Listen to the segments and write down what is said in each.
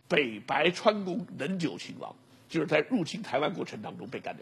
北白川宫能久亲王，就是在入侵台湾过程当中被干掉。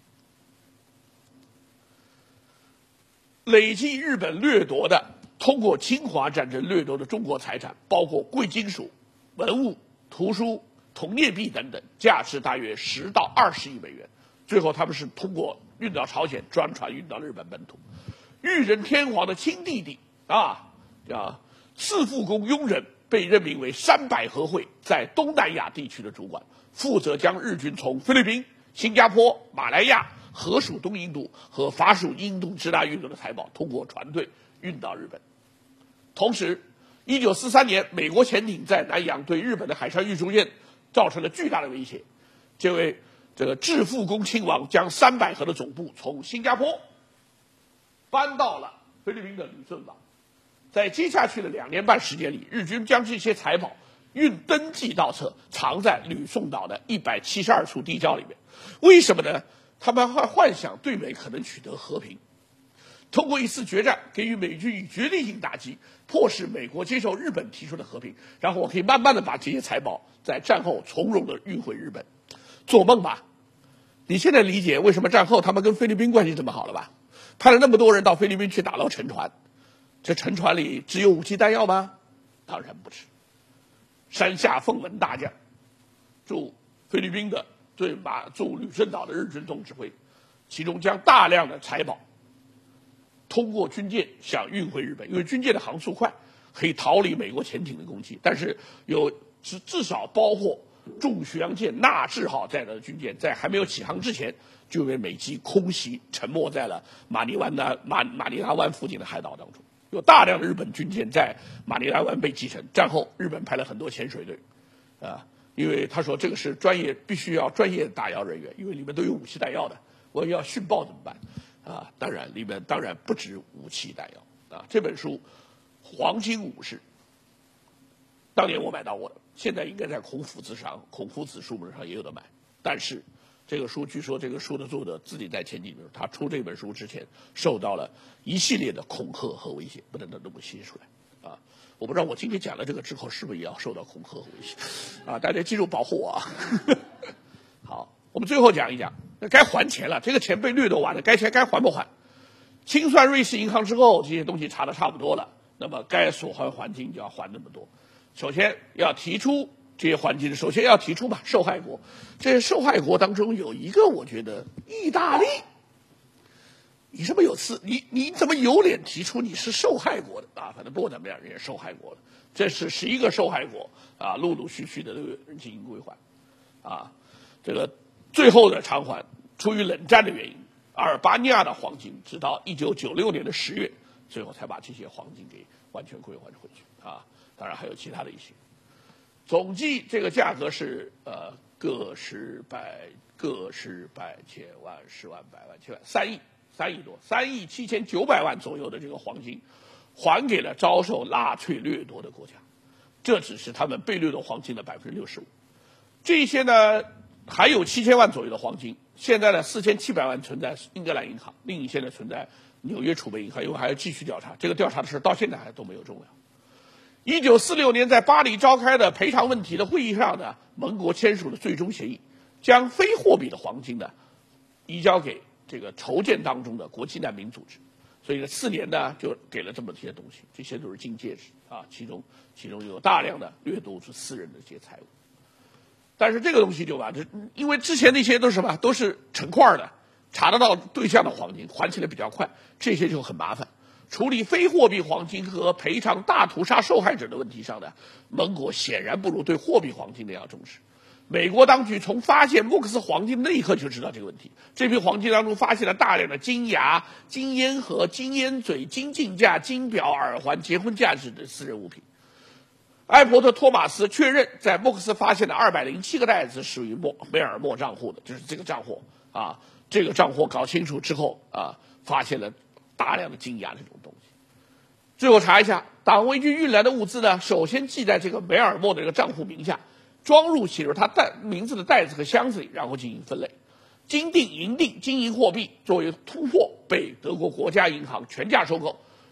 累计日本掠夺的，通过侵华战争掠夺的中国财产，包括贵金属、文物、图书、铜镍币等等，价值大约10到20亿美元。最后他们是通过运到朝鲜，专船运到日本本土。裕仁天皇的亲弟弟四富宫雍仁被任命为山百合会在东南亚地区的主管，负责将日军从菲律宾、新加坡、马来亚、荷属东印度和法属印度支那运动的财宝通过船队运到日本。同时，1943年，美国潜艇在南洋对日本的海上运输业造成了巨大的威胁。这位致富宫亲王将山百合的总部从新加坡搬到了菲律宾的旅顺港。在接下去的2年半时间里，日军将这些财宝登记到册，藏在吕宋岛的172处地窖里面。为什么呢？他们还幻想对美可能取得和平，通过一次决战给予美军以决定性打击，迫使美国接受日本提出的和平，然后我可以慢慢的把这些财宝在战后从容的运回日本。做梦吧！你现在理解为什么战后他们跟菲律宾关系这么好了吧？派了那么多人到菲律宾去打捞沉船，这沉船里只有武器弹药吗？当然不是。山下奉文大将驻菲律宾的驻旅顺岛的日军总指挥，其中将大量的财宝通过军舰想运回日本，因为军舰的航速快，可以逃离美国潜艇的攻击。但是至少包括重巡洋舰纳智号在内的军舰，在还没有起航之前就被美机空袭沉没在了马尼拉湾附近的海岛当中。有大量的日本军舰在马尼拉湾被击沉。战后，日本派了很多潜水队，因为他说这个是必须要专业打捞人员，因为里面都有武器弹药的，我要殉爆怎么办？当然里面当然不止武器弹药。这本书《黄金武士》，当年我买到过的，现在应该在孔夫子书本上也有的买。但是这个书据说这个书的作者自己在前几年，他出这本书之前受到了一系列的恐吓和威胁，不能都写出来。我不知道我今天讲了这个之后是不是也要受到恐吓和威胁大家记住保护我啊！好，我们最后讲一讲，那该还钱了，这个钱被掠夺完了，该还不还？清算瑞士银行之后，这些东西查得差不多了，那么该所还黄金就要还那么多。首先要提出这些黄金，首先要提出受害国。这些受害国当中有一个，我觉得意大利。你这么你怎么有脸提出你是受害国的反正不管怎么样，人家受害国的，这是11个受害国陆陆续续的都有人进行归还这个最后的偿还，出于冷战的原因，阿尔巴尼亚的黄金直到1996年的10月，最后才把这些黄金给完全归还回去当然还有其他的一些。总计这个价格是个十百千万10万百万千万3亿多，3亿7900万左右的这个黄金，还给了遭受纳粹掠夺的国家。这只是他们被掠夺黄金的65%。这些呢，还有7000万左右的黄金，现在呢4700万存在英格兰银行，另一些呢存在纽约储备银行，因为还要继续调查。这个调查的事到现在还都没有终了。1946年在巴黎召开的赔偿问题的会议上呢，盟国签署了最终协议，将非货币的黄金呢移交给这个筹建当中的国际难民组织。所以呢4年呢就给了这么些东西，这些都是金戒指其中有大量的掠夺是私人的这些财物。但是这个东西就因为之前那些都是什么，都是成块的，查得到对象的黄金，还起来比较快，这些就很麻烦。处理非货币黄金和赔偿大屠杀受害者的问题上呢，盟国显然不如对货币黄金那样重视。美国当局从发现莫克斯黄金那一刻就知道这个问题。这批黄金当中发现了大量的金牙、金烟盒、金烟嘴、金镜架、金表、耳环、结婚戒指的私人物品。埃伯特·托马斯确认，在莫克斯发现的207个袋子属于梅尔莫账户的，就是这个账户这个账户搞清楚之后发现了大量的金牙这种东西。最后查一下，党卫军运来的物资呢，首先记在这个梅尔莫的这个账户名下，装入写入他名字的袋子和箱子里，然后进行分类。金锭、银锭、金银货币作为突破被德国国家银行全价收购，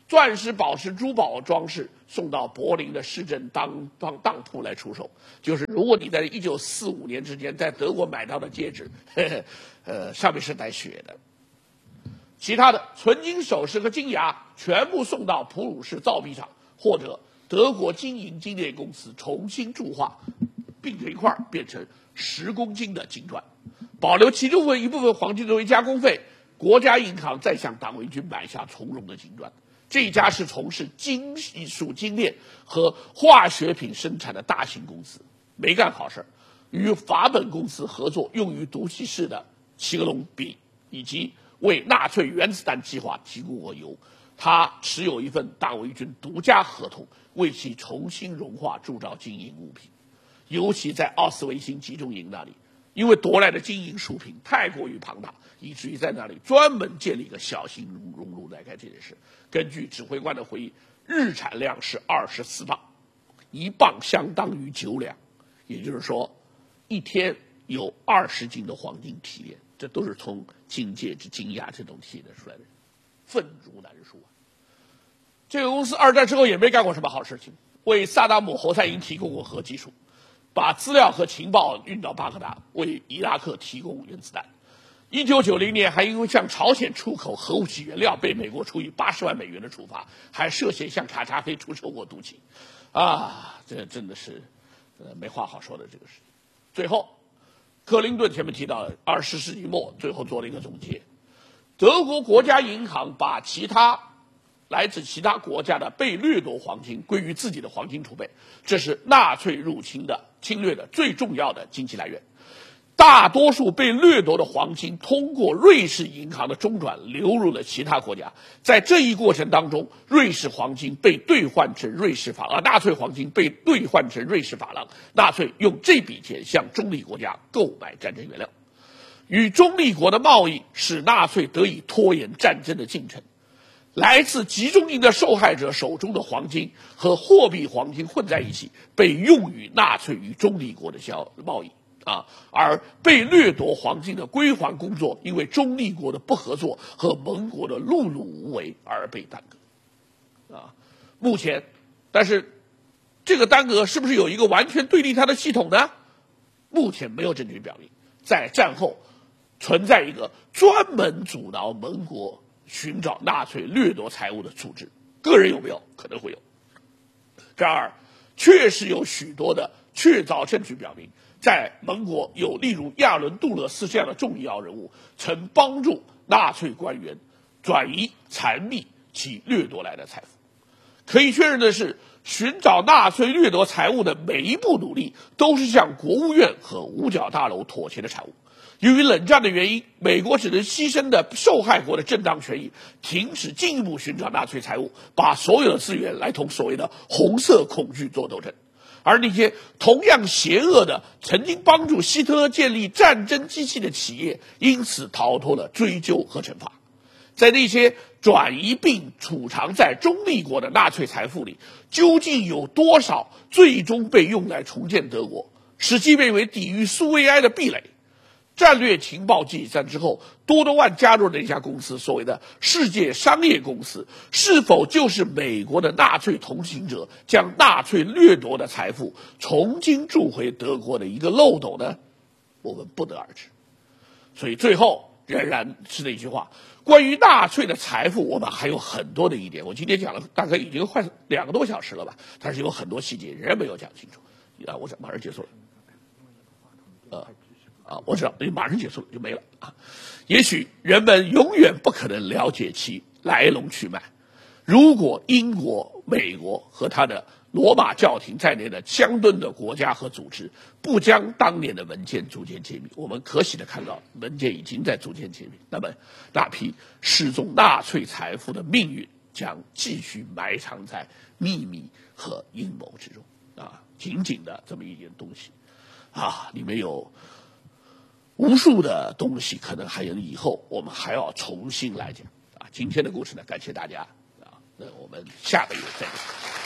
钻石、宝石、珠宝装饰送到柏林的市政当铺来出售。就是如果你在1945年之间在德国买到的戒指，上面是带血的。其他的纯金首饰和金牙全部送到普鲁士造币厂或者德国金银精炼公司重新铸化，并成一块变成10公斤的金砖，保留其中一部分黄金作为加工费。国家银行再向党卫军买下从容的金砖。这一家是从事金属精炼和化学品生产的大型公司，没干好事，与法本公司合作，用于毒气室的齐格隆比，以及为纳粹原子弹计划提供过油。他持有一份党卫军独家合同，为其重新融化铸造金银物品，尤其在奥斯维辛集中营那里，因为夺来的金银属品太过于庞大，以至于在那里专门建立一个小型熔炉来干这件事。根据指挥官的回忆，日产量是24磅，1磅相当于9两，也就是说，一天有20斤的黄金提炼，这都是从金戒指、金牙这种提炼出来的，糞如难书啊！这个公司二战之后也没干过什么好事情，为萨达姆侯赛因提供过核技术，把资料和情报运到巴格达，为伊拉克提供原子弹。1990年还因为向朝鲜出口核武器原料被美国处以80万美元的处罚，还涉嫌向卡扎菲出售过毒气，这真的是没话好说的这个事情。最后，克林顿前面提到20世纪末，最后做了一个总结，德国国家银行把来自其他国家的被掠夺黄金归于自己的黄金储备，这是纳粹侵略的最重要的经济来源。大多数被掠夺的黄金通过瑞士银行的中转流入了其他国家，在这一过程当中，瑞士黄金被兑换成瑞士法郎，纳粹黄金被兑换成瑞士法郎，纳粹用这笔钱向中立国家购买战争原料。与中立国的贸易使纳粹得以拖延战争的进程。来自集中营的受害者手中的黄金和货币黄金混在一起，被用于纳粹与中立国的贸易。而被掠夺黄金的归还工作，因为中立国的不合作和盟国的碌碌无为而被耽搁。目前，但是这个耽搁是不是有一个完全对立它的系统呢？目前没有证据表明，在战后存在一个专门阻挠盟国寻找纳粹掠夺财物的组织。个人有没有？可能会有。然而，确实有许多的确凿证据表明，在盟国有例如亚伦·杜勒斯这样的重要人物，曾帮助纳粹官员转移残密其掠夺来的财富。可以确认的是，寻找纳粹掠夺财物的每一步努力，都是向国务院和五角大楼妥协的产物。由于冷战的原因，美国只能牺牲的受害国的正当权益，停止进一步寻找纳粹财物，把所有的资源来同所谓的红色恐惧做斗争。而那些同样邪恶的曾经帮助希特勒建立战争机器的企业，因此逃脱了追究和惩罚。在那些转移并储藏在中立国的纳粹财富里，究竟有多少最终被用来重建德国，使其变为抵御苏维埃的壁垒？战略情报集战之后，多德万加入的那家公司，所谓的世界商业公司，是否就是美国的纳粹同行者将纳粹掠夺的财富重新铸回德国的一个漏斗呢？我们不得而知。所以最后仍然是那句话，关于纳粹的财富，我们还有很多的疑点。我今天讲了大概已经快2个多小时了吧，但是有很多细节仍然没有讲清楚。我马上结束了。我知道，马上结束了就没了也许人们永远不可能了解其来龙去脉。如果英国、美国和他的罗马教廷在内的相对的国家和组织不将当年的文件逐渐揭秘，我们可喜的看到文件已经在逐渐揭秘，那么那批失踪纳粹财富的命运将继续埋藏在秘密和阴谋之中紧紧的这么一点东西里面有无数的东西，可能还有以后我们还要重新来讲今天的故事呢，感谢大家那我们下个月再见。